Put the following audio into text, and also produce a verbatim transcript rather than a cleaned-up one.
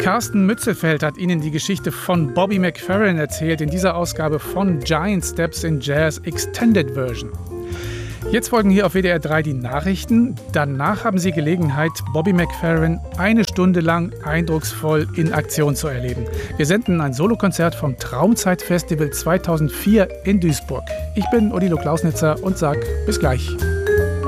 Carsten Mützelfeld hat Ihnen die Geschichte von Bobby McFerrin erzählt in dieser Ausgabe von Giant Steps in Jazz Extended Version. Jetzt folgen hier auf W D R drei die Nachrichten. Danach haben Sie Gelegenheit, Bobby McFerrin eine Stunde lang eindrucksvoll in Aktion zu erleben. Wir senden ein Solokonzert vom Traumzeitfestival zweitausendvier in Duisburg. Ich bin Odilo Klausnitzer und sage bis gleich.